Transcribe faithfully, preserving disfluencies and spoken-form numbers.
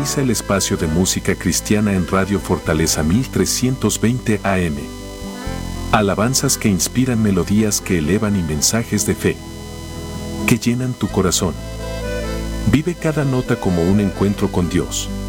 Sintoniza el espacio de música cristiana en Radio Fortaleza mil trescientos veinte A M. Alabanzas que inspiran, melodías que elevan y mensajes de fe que llenan tu corazón. Vive cada nota como un encuentro con Dios.